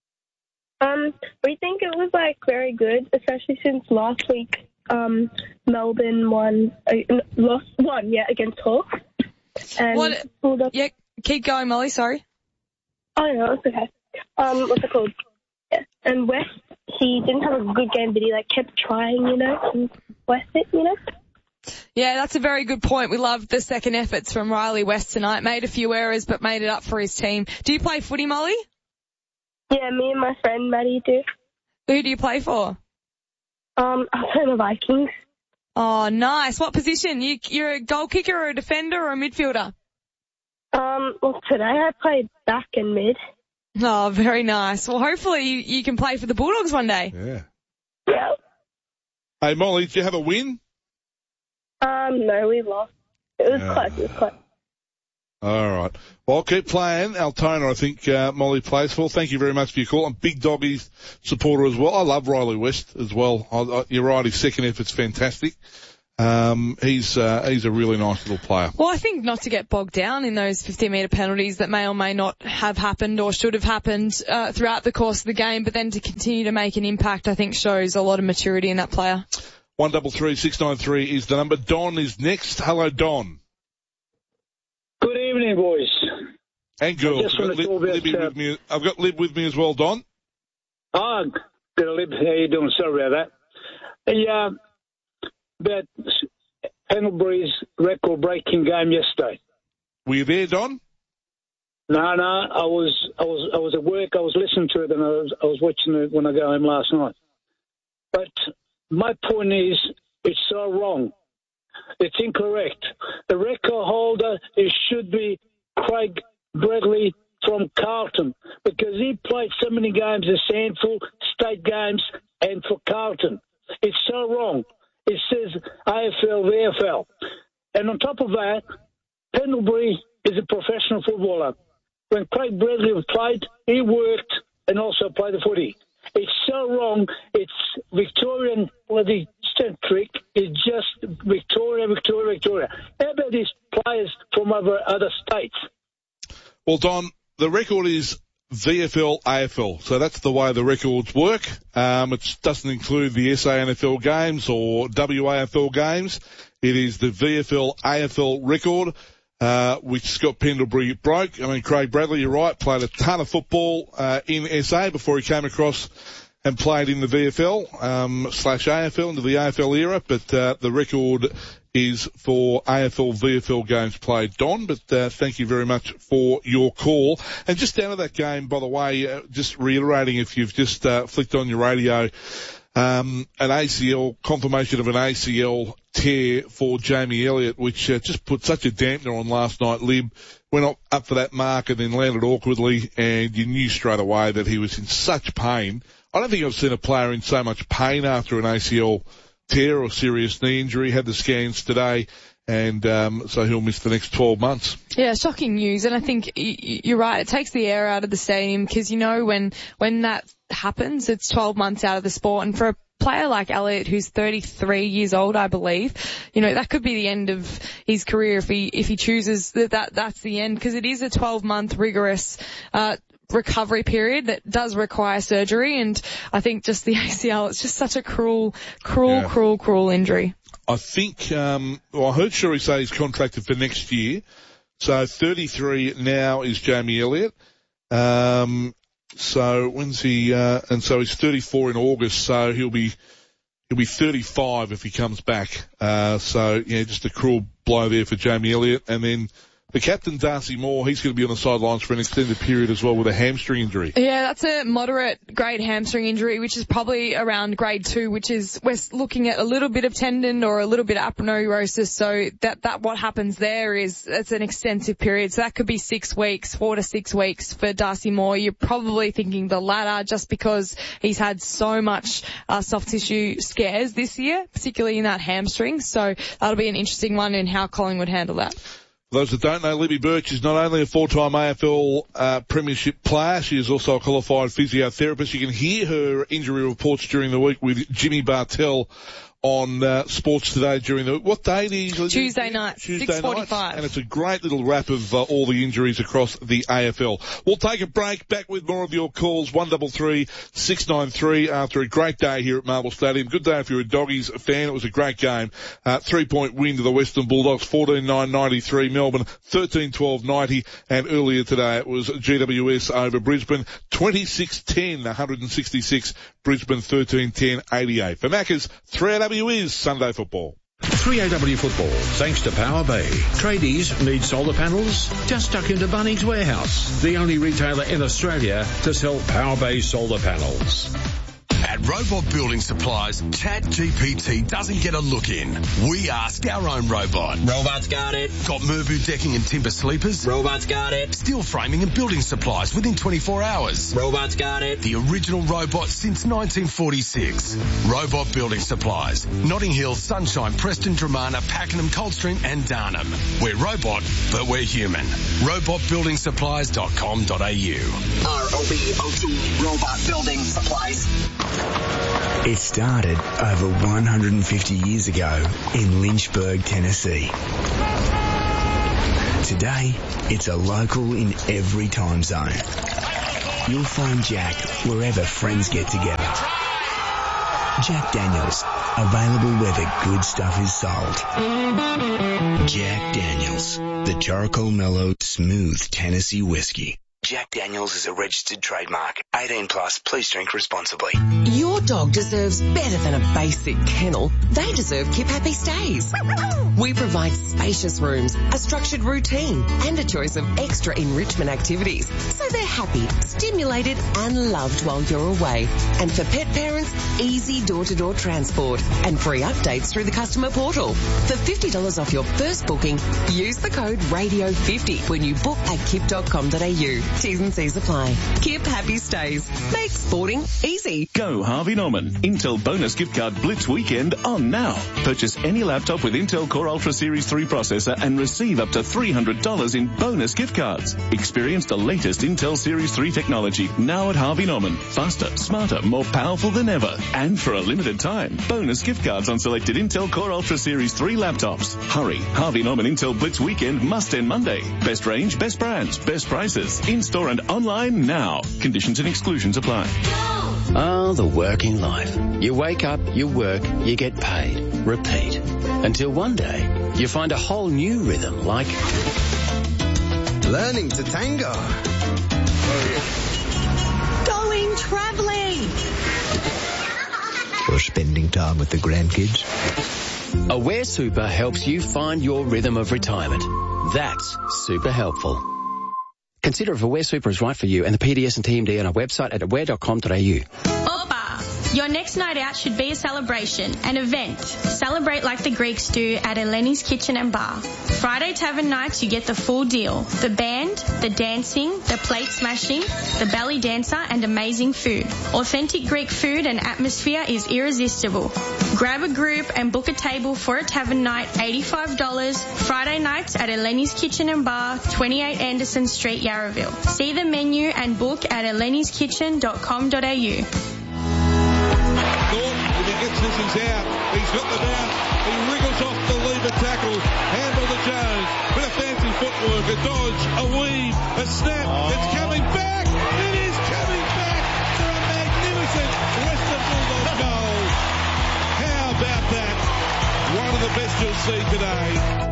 We think it was very good, especially since last week Melbourne lost against Hawks. And yeah, keep going, Molly. Sorry. Oh no, it's okay. What's it called? Yeah. And West, he didn't have a good game, but he kept trying, and West it, Yeah, that's a very good point. We loved the second efforts from Riley West tonight. Made a few errors, but made it up for his team. Do you play footy, Molly? Yeah, me and my friend Maddie do. Who do you play for? I play the Vikings. Oh, nice. What position? You're a goal kicker or a defender or a midfielder? Well, today I played back and mid. Oh, very nice. Well, hopefully you can play for the Bulldogs one day. Yeah. Yeah. Hey, Molly, did you have a win? No, we lost. It was close. All right. Well, I'll keep playing. Altona, I think, Molly plays for. Thank you very much for your call. I'm a big Doggies supporter as well. I love Riley West as well. You're right, his second effort's fantastic. He's a really nice little player. Well, I think not to get bogged down in those 15-metre penalties that may or may not have happened or should have happened throughout the course of the game, but then to continue to make an impact, I think shows a lot of maturity in that player. 133-693 is the number. Don is next. Hello, Don. Good evening, boys. And girls. I've got Lib with me as well, Don. Oh, good, Lib. How you doing? Sorry about that. About Pendlebury's record-breaking game yesterday. Were you there, Don? No. I was at work. I was listening to it, and I was watching it when I got home last night. But my point is, it's so wrong. It's incorrect. The record holder should be Craig Bradley from Carlton because he played so many games at Sandford, state games, and for Carlton. It's so wrong. It says AFL, VFL. And on top of that, Pendlebury is a professional footballer. When Craig Bradley played, he worked and also played the footy. It's so wrong. It's Victorian bloody centric. It's just Victoria. How about these players from other states? Well, Don, the record is VFL, AFL. So that's the way the records work. It doesn't include the SANFL games or WAFL games. It is the VFL, AFL record, which Scott Pendlebury broke. I mean, Craig Bradley, you're right, played a ton of football in SA before he came across and played in the VFL /AFL into the AFL era, but the record is for AFL, VFL games played, Don. But thank you very much for your call. And just down to that game, by the way, just reiterating, if you've just flicked on your radio, an ACL, confirmation of an ACL tear for Jamie Elliott, which just put such a dampener on last night. Lib went up for that mark and then landed awkwardly, and you knew straight away that he was in such pain. I don't think I've seen a player in so much pain after an ACL tear or serious knee injury. Had the scans today, and so he'll miss the next 12 months. Yeah, shocking news. And I think you're right. It takes the air out of the stadium because, you know, when that happens, it's 12 months out of the sport. And for a player like Elliott, who's 33 years old, I believe, you know, that could be the end of his career if he chooses that's the end, because it is a 12-month rigorous recovery period that does require surgery. And I think just the ACL, it's just such a cruel injury. I think, I heard Shuri say he's contracted for next year. So 33 now is Jamie Elliott. So when's he, and so he's 34 in August, so he'll be 35 if he comes back. So yeah, just a cruel blow there for Jamie Elliott. And then the captain, Darcy Moore, he's going to be on the sidelines for an extended period as well with a hamstring injury. Yeah, that's a moderate grade hamstring injury, which is probably around grade 2, which is, we're looking at a little bit of tendon or a little bit of aponeurosis. So that what happens there is, it's an extensive period. So that could be 6 weeks, 4 to 6 weeks for Darcy Moore. You're probably thinking the latter just because he's had so much soft tissue scares this year, particularly in that hamstring. So that'll be an interesting one in how Collingwood handle that. For those that don't know, Libby Birch is not only a 4-time AFL premiership player, she is also a qualified physiotherapist. You can hear her injury reports during the week with Jimmy Bartell on Sports Today during the, what day do you usually do? Tuesday night, 6:45. And it's a great little wrap of all the injuries across the AFL. We'll take a break, back with more of your calls, 133-693 after a great day here at Marvel Stadium. Good day if you're a Doggies fan. It was a great game. 3-point win to the Western Bulldogs, 14-9-93, Melbourne 13-12-90, and earlier today it was GWS over Brisbane, 26-10, 166, Brisbane 13-10-88. For Macca's, 3AW is Sunday Football. 3AW Football, thanks to Power Bay. Tradies need solar panels? Just duck into Bunnings Warehouse, the only retailer in Australia to sell Power Bay solar panels. At At Robot Building Supplies, ChatGPT doesn't get a look in. We ask our own robot. Robot's got it. Got Merbu decking and timber sleepers? Robot's got it. Steel framing and building supplies within 24 hours. Robot's got it. The original robot since 1946. Robot Building Supplies. Notting Hill, Sunshine, Preston, Dramana, Pakenham, Coldstream and Darnham. We're robot, but we're human. Robotbuildingsupplies.com.au. ROBOT, Robot Building Supplies. It started over 150 years ago in Lynchburg, Tennessee. Today, it's a local in every time zone. You'll find Jack wherever friends get together. Jack Daniels, available where the good stuff is sold. Jack Daniels, the charcoal mellowed, smooth Tennessee whiskey. Jack Daniels is a registered trademark. 18 plus, please drink responsibly. Your dog deserves better than a basic kennel. They deserve Kip Happy Stays. We provide spacious rooms, a structured routine, and a choice of extra enrichment activities. So they're happy, stimulated, and loved while you're away. And for pet parents, easy door-to-door transport and free updates through the customer portal. For $50 off your first booking, use the code RADIO50 when you book at kip.com.au. T's and C's apply. Kip Happy Stays. Make sporting easy. Go Harvey Norman. Intel bonus gift card Blitz weekend on now. Purchase any laptop with Intel Core Ultra Series 3 processor and receive up to $300 in bonus gift cards. Experience the latest Intel Series 3 technology now at Harvey Norman. Faster, smarter, more powerful than ever. And for a limited time, bonus gift cards on selected Intel Core Ultra Series 3 laptops. Hurry. Harvey Norman Intel Blitz weekend must end Monday. Best range, best brands, best prices. In-store and online now. Conditions and exclusions apply. Ah, the working life. You wake up, you work, you get paid. Repeat. Until one day, you find a whole new rhythm like learning to tango. Going travelling. Or spending time with the grandkids. Aware Super helps you find your rhythm of retirement. That's super helpful. Consider if Aware Super is right for you and the PDS and TMD on our website at aware.com.au. Opa! Your next night out should be a celebration, an event. Celebrate like the Greeks do at Eleni's Kitchen and Bar. Friday Tavern nights, you get the full deal. The band, the dancing, the plate smashing, the belly dancer, and amazing food. Authentic Greek food and atmosphere is irresistible. Grab a group and book a table for a tavern night, $85. Friday nights at Eleni's Kitchen and Bar, 28 Anderson Street, Yarraville. See the menu and book at eleniskitchen.com.au. If he gets this, he's out. He's got the bounce. He wriggles off the lever tackle. Handle to Jones. Bit of fancy footwork. A dodge. A weave. A snap. It's coming back. It is coming back for a magnificent Western Bulldogs goal. How about that? One of the best you'll see today.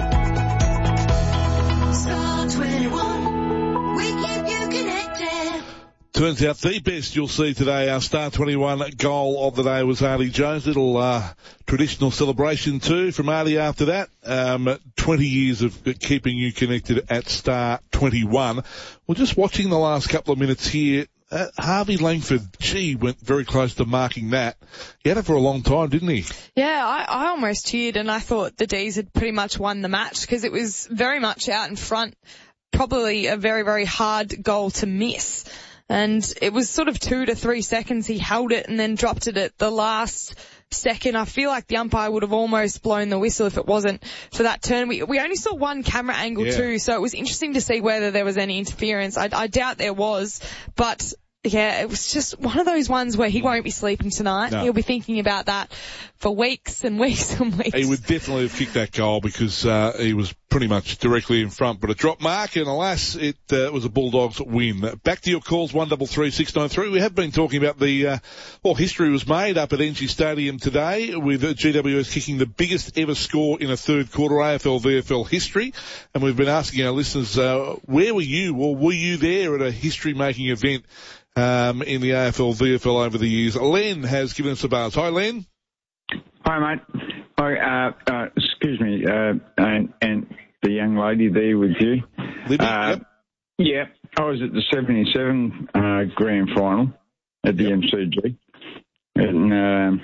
Star 21. We keep you connected. Turns out the best you'll see today, our Star 21 goal of the day was Artie Jones. Little traditional celebration too from Artie after that. 20 years of keeping you connected at Star 21. Well, just watching the last couple of minutes here, Harvey Langford, went very close to marking that. He had it for a long time, didn't he? Yeah, I almost cheered and I thought the D's had pretty much won the match because it was very much out in front. Probably a very, very hard goal to miss. And it was sort of 2 to 3 seconds he held it and then dropped it at the last second. I feel like the umpire would have almost blown the whistle if it wasn't for that turn. We only saw one camera angle too, so it was interesting to see whether there was any interference. I doubt there was, but yeah, it was just one of those ones where he won't be sleeping tonight. No. He'll be thinking about that for weeks and weeks and weeks. He would definitely have kicked that goal because he was pretty much directly in front. But a drop mark, and alas, it was a Bulldogs win. Back to your calls, 133693. We have been talking about the history was made up at NG Stadium today with GWS kicking the biggest ever score in a third quarter AFL-VFL history. And we've been asking our listeners, where were you, or were you there at a history-making event in the AFL-VFL over the years? Len has given us a buzz. Hi, Len. Hi, mate. Excuse me, and the young lady there with you. Libby, yep. Yeah, I was at the 77 grand final at the MCG, and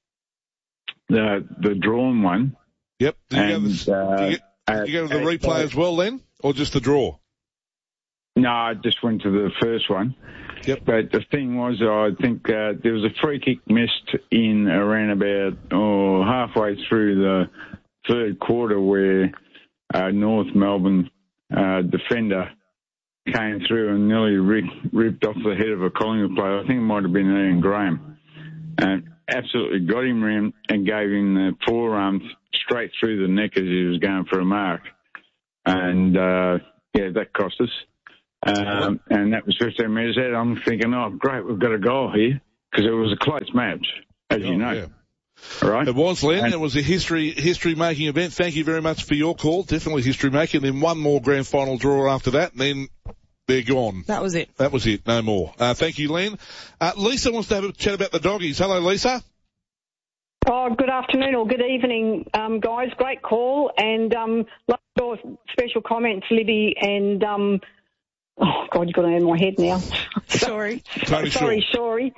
the drawn one. Yep. Did you go to the replay as well then, or just the draw? No, I just went to the first one. Yep. But the thing was, I think there was a free kick missed in around about halfway through the third quarter where North Melbourne defender came through and nearly ripped off the head of a Collingwood player. I think it might have been Ian Graham. And absolutely got him round and gave him the forearm straight through the neck as he was going for a mark. And, that cost us. And that was 15 metres out. I'm thinking, oh, great, we've got a goal here, because it was a close match, as you know. Yeah. All right? It was, Len. It was a history-making event. Thank you very much for your call. Definitely history-making. Then one more grand final draw after that, and then they're gone. That was it. That was it. No more. Thank you, Len. Lisa wants to have a chat about the doggies. Hello, Lisa. Oh, good afternoon or good evening, guys. Great call. And love your special comments, Libby, and oh, God, you've got it in my head now. Sorry. Shorey.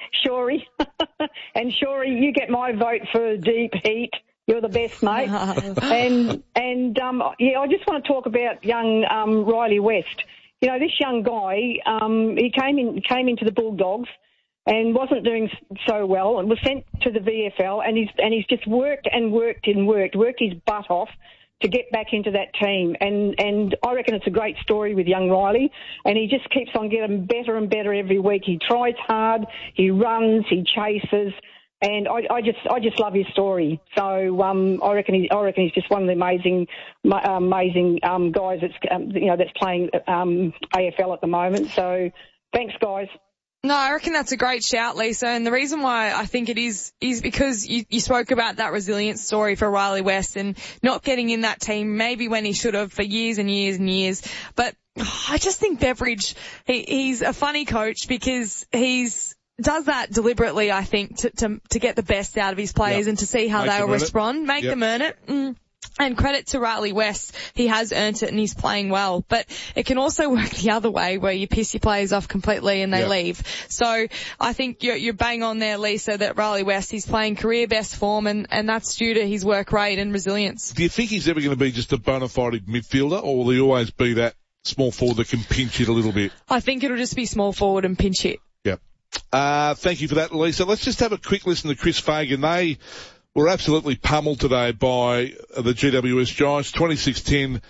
And Shorey, you get my vote for Deep Heat. You're the best, mate. I just want to talk about young Riley West. You know, this young guy, he came into the Bulldogs and wasn't doing so well and was sent to the VFL, and he's just worked his butt off to get back into that team. And I reckon it's a great story with young Riley, and he just keeps on getting better and better every week. He tries hard, he runs, he chases, and I just love his story. So I reckon he's just one of the amazing guys that's playing AFL at the moment. So thanks, guys. No, I reckon that's a great shout, Lisa. And the reason why I think it is because you spoke about that resilience story for Riley West and not getting in that team maybe when he should have for years and years and years. But I just think Beveridge, he's a funny coach because does that deliberately, I think, to get the best out of his players and to see how they'll respond, make them earn it. And credit to Riley West, he has earned it and he's playing well. But it can also work the other way where you piss your players off completely and they leave. So I think you're bang on there, Lisa, that Riley West, he's playing career best form and that's due to his work rate and resilience. Do you think he's ever going to be just a bona fide midfielder, or will he always be that small forward that can pinch hit a little bit? I think it'll just be small forward and pinch hit. Yep. Thank you for that, Lisa. Let's just have a quick listen to Chris Fagan. They were absolutely pummeled today by the GWS Giants, 26-10,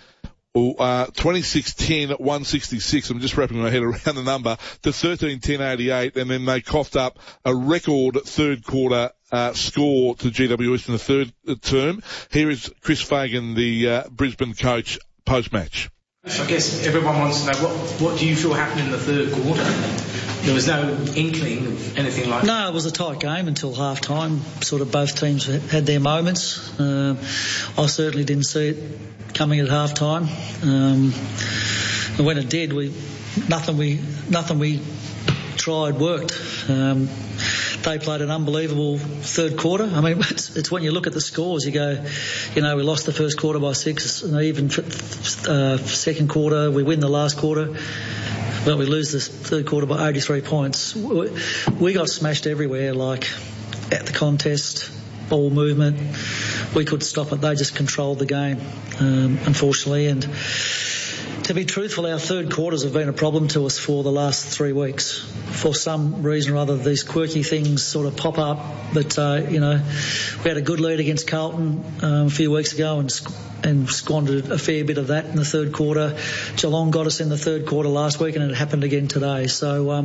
166. I'm just wrapping my head around the number, to 13-10-88, and then they coughed up a record third quarter score to GWS in the third term. Here is Chris Fagan, the Brisbane coach, post-match. I guess everyone wants to know what do you feel happened in the third quarter? There was no inkling of anything like that. No, it was a tight game until half-time. Sort of both teams had their moments. I certainly didn't see it coming at half-time. And when it did, nothing we tried worked. They played an unbelievable third quarter. I mean, it's when you look at the scores, you go, we lost the first quarter by 6, and even second quarter, we win the last quarter. But we lose the third quarter by 83 points. We got smashed everywhere, like at the contest, ball movement. We could stop it. They just controlled the game, unfortunately. And to be truthful, our third quarters have been a problem to us for the last 3 weeks. For some reason or other, these quirky things sort of pop up. But, we had a good lead against Carlton a few weeks ago and squandered a fair bit of that in the third quarter. Geelong got us in the third quarter last week, and it happened again today. So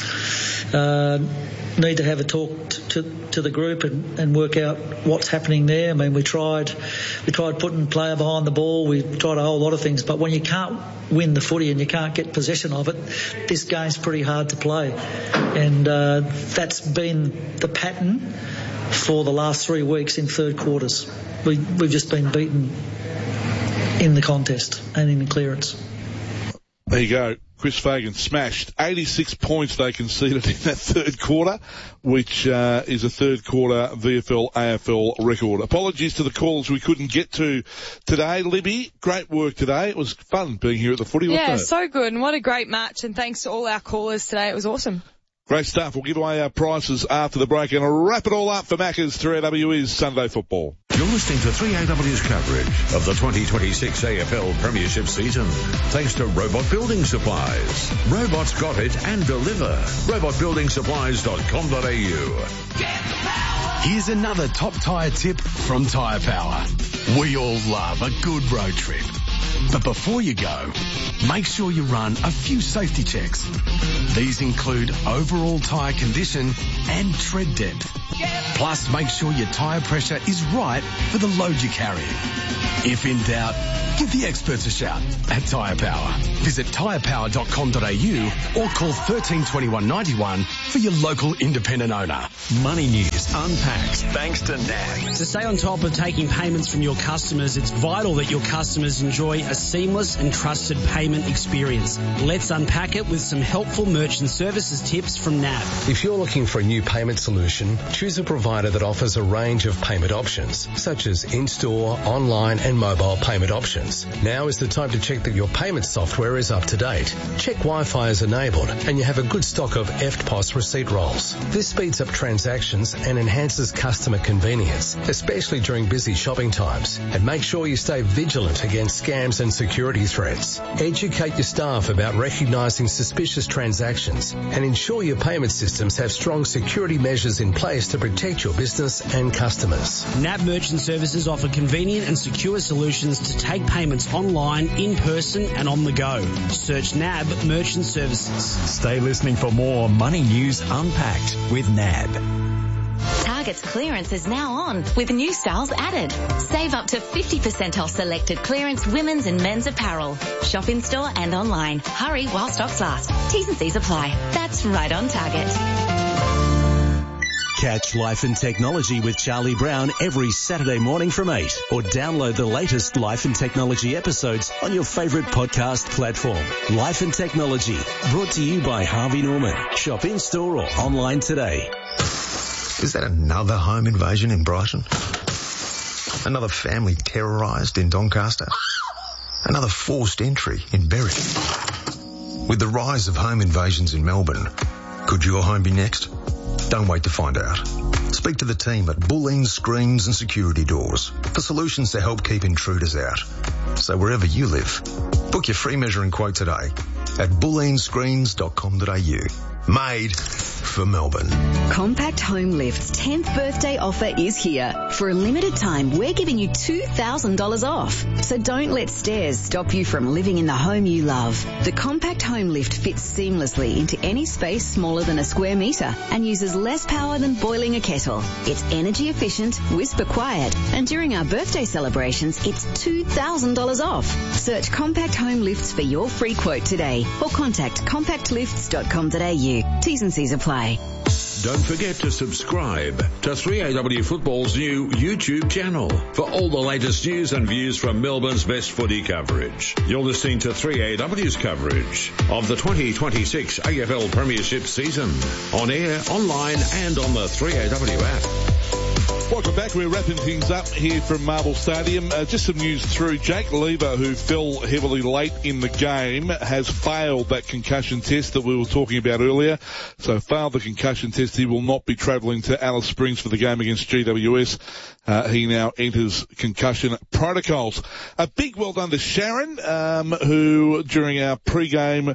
need to have a talk to the group and work out what's happening there. I mean, we tried putting player behind the ball. We tried a whole lot of things, but when you can't win the footy and you can't get possession of it, this game's pretty hard to play. And that's been the pattern for the last 3 weeks in third quarters. We've just been beaten in the contest and in the clearance. There you go. Chris Fagan smashed 86 points they conceded in that third quarter, which is a third quarter VFL AFL record. Apologies to the callers we couldn't get to today. Libby, great work today. It was fun being here at the footy. Yeah, so good. And what a great match. And thanks to all our callers today. It was awesome. Great stuff. We'll give away our prices after the break and wrap it all up for Macca's 3AW is Sunday Football. You're listening to 3AW's coverage of the 2026 AFL Premiership season. Thanks to Robot Building Supplies. Robots got it and deliver. RobotBuildingSupplies.com.au. Here's another top tyre tip from Tyre Power. We all love a good road trip. But before you go, make sure you run a few safety checks. These include overall tyre condition and tread depth. Plus, make sure your tyre pressure is right for the load you're carrying. If in doubt, give the experts a shout at Tyre Power. Visit tyrepower.com.au or call 132191 for your local independent owner. Money News Unpacked, thanks to NAB. To stay on top of taking payments from your customers, it's vital that your customers enjoy a seamless and trusted payment experience. Let's unpack it with some helpful merchant services tips from NAB. If you're looking for a new payment solution, choose a provider that offers a range of payment options, such as in-store, online and mobile payment options. Now is the time to check that your payment software is up to date. Check Wi-Fi is enabled and you have a good stock of EFTPOS receipt rolls. This speeds up transactions and enhances customer convenience, especially during busy shopping times. And make sure you stay vigilant against scams and security threats. Educate your staff about recognising suspicious transactions and ensure your payment systems have strong security measures in place to protect your business and customers. NAB Merchant Services offer convenient and secure solutions to take payments online, in person and on the go. Search NAB Merchant Services. Stay listening for more Money News Unpacked with NAB. Target's clearance is now on with new styles added. Save up to 50% off selected clearance women's and men's apparel. Shop in store and online. Hurry while stocks last. T's and C's apply. That's right on Target. Catch Life and Technology with Charlie Brown every Saturday morning from 8 or download the latest Life and Technology episodes on your favourite podcast platform. Life and Technology, brought to you by Harvey Norman. Shop in store or online today. Is that another home invasion in Brighton? Another family terrorised in Doncaster? Another forced entry in Berwick? With the rise of home invasions in Melbourne, could your home be next? Don't wait to find out. Speak to the team at Bulleen Screens and Security Doors for solutions to help keep intruders out. So wherever you live, book your free measuring quote today at bulleenscreens.com.au. Made for Melbourne. Compact Home Lift's 10th birthday offer is here. For a limited time, we're giving you $2,000 off. So don't let stairs stop you from living in the home you love. The Compact Home Lift fits seamlessly into any space smaller than a square metre and uses less power than boiling a kettle. It's energy efficient, whisper quiet, and during our birthday celebrations, it's $2,000 off. Search Compact Home Lifts for your free quote today or contact compactlifts.com.au. T's and C's apply. Don't forget to subscribe to 3AW Football's new YouTube channel for all the latest news and views from Melbourne's best footy coverage. You're listening to 3AW's coverage of the 2026 AFL Premiership season. On air, online and on the 3AW app. Welcome back. We're wrapping things up here from Marvel Stadium. Just some news through. Jake Lever, who fell heavily late in the game, has failed that concussion test that we were talking about earlier. So failed the concussion test. He will not be travelling to Alice Springs for the game against GWS. He now enters concussion protocols. A big well done to Sharon, who during our pre-game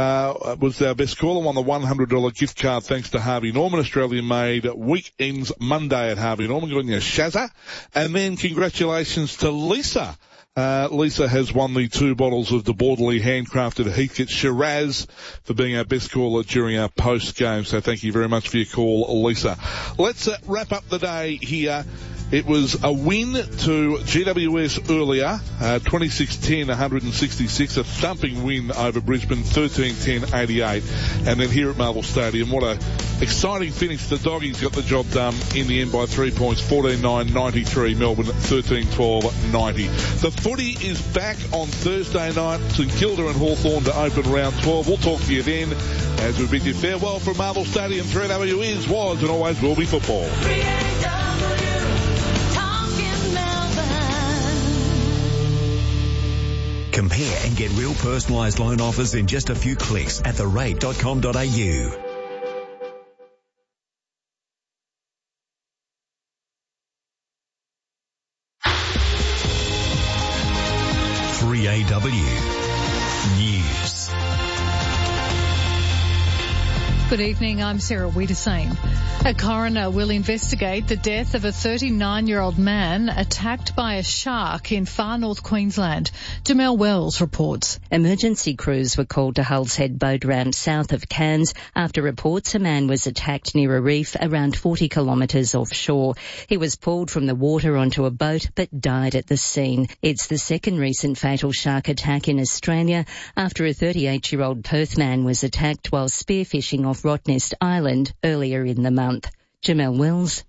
was our best caller, won the $100 gift card thanks to Harvey Norman, Australian made. Week ends Monday at Harvey Norman. Good on you, Shazza. And then congratulations to Lisa. Lisa has won the 2 bottles of the Borderly handcrafted Heathcote Shiraz for being our best caller during our post-game. So thank you very much for your call, Lisa. Let's wrap up the day here. It was a win to GWS earlier, 26-10, 166, a thumping win over Brisbane, 13-10, 88. And then here at Marvel Stadium, what a exciting finish. The Doggies got the job done in the end by 3 points, 14-9, 93, Melbourne 13-12, 90. The footy is back on Thursday night, St Kilda and Hawthorn to open round 12. We'll talk to you then as we bid you farewell from Marvel Stadium. 3AW is, was and always will be football. Compare and get real personalised loan offers in just a few clicks at therate.com.au. CAW News. Good evening, I'm Sarah Wiedersane. A coroner will investigate the death of a 39-year-old man attacked by a shark in far north Queensland. Jamel Wells reports. Emergency crews were called to Hull's Head boat ramp south of Cairns after reports a man was attacked near a reef around 40 kilometres offshore. He was pulled from the water onto a boat but died at the scene. It's the second recent fatal shark attack in Australia after a 38-year-old Perth man was attacked while spearfishing off Rottnest Island earlier in the month. Jamel Wells,